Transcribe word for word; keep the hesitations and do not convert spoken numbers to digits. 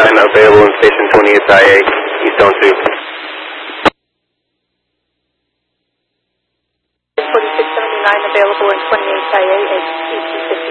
seventy-nine available in station twenty-eight I A, Eastbound two. forty-six seventy-nine available in twenty-eight I A, East fifty.